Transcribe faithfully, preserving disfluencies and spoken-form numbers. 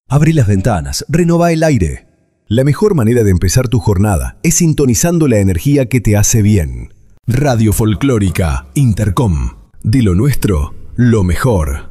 Abrí las ventanas, renová el aire. La mejor manera de empezar tu jornada es sintonizando la energía que te hace bien. Radio Folclórica Intercom. De lo nuestro, lo mejor.